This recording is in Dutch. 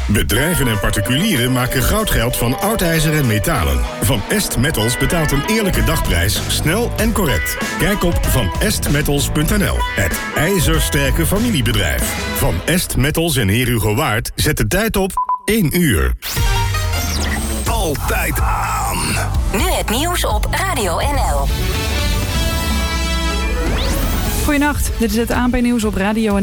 Bedrijven en particulieren maken goudgeld van oud ijzer en metalen. Van Est Metals betaalt een eerlijke dagprijs, snel en correct. Kijk op vanestmetals.nl. Het ijzersterke familiebedrijf. Van Est Metals en Heer Hugo Waard zet de tijd op 1 uur. Altijd aan. Nu het nieuws op Radio NL. Goedenacht, dit is het ANP-nieuws op Radio NL.